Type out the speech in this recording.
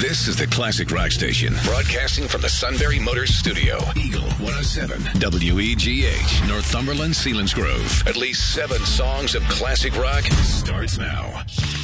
This is the Classic Rock Station, broadcasting from the Sunbury Motors Studio. Eagle 107, WEGH, Northumberland, Selinsgrove. At least 7 songs of classic rock starts now.